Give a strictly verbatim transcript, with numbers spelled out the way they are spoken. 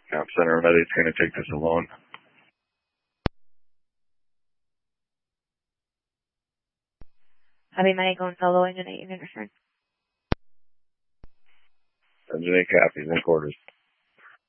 Camp Center Medi's going to take this alone. Copy, Mike. Going solo, engine eight, unit return. Engine eight copies in quarters.